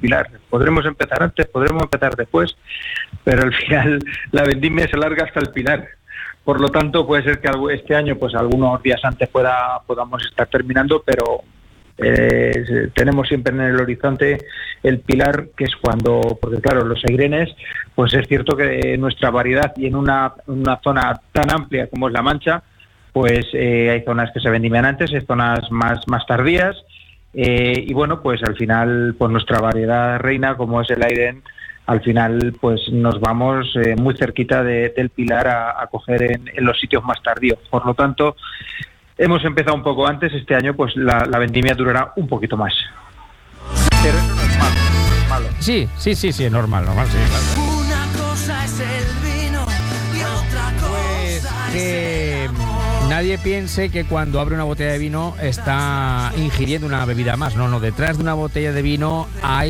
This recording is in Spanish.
Pilar. Podremos empezar antes, podremos empezar después, pero al final la vendimia se larga hasta el Pilar. Por lo tanto, puede ser que este año, pues algunos días antes podamos estar terminando, pero tenemos siempre en el horizonte el Pilar, que es porque claro, los Airenes, pues es cierto que nuestra variedad y en una zona tan amplia como es La Mancha, pues hay zonas que se vendimian antes, hay zonas más tardías, y bueno, pues al final, pues nuestra variedad reina, como es el Airen, al final pues nos vamos muy cerquita del Pilar a coger en los sitios más tardíos. Por lo tanto, hemos empezado un poco antes. Este año pues la vendimia durará un poquito más. Pero eso no es malo. Sí, es normal, sí, claro. Una cosa es el vino y otra cosa es el amor. Nadie piense que cuando abre una botella de vino está ingiriendo una bebida más. No, detrás de una botella de vino hay